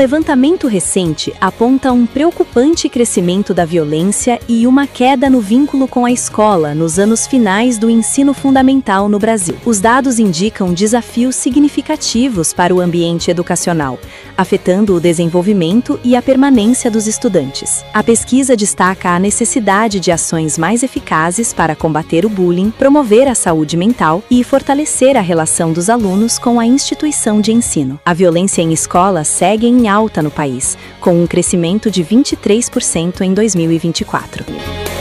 levantamento recente aponta um preocupante crescimento da violência e uma queda no vínculo com a escola nos anos finais do ensino fundamental no Brasil. Os dados indicam desafios significativos para o ambiente educacional, afetando o desenvolvimento e a permanência dos estudantes. A pesquisa destaca a necessidade de ações mais eficazes para combater o bullying, promover a saúde mental e fortalecer a relação dos alunos com a instituição de ensino. A violência em escolas segue em alta no país, com um crescimento de 23% em 2024.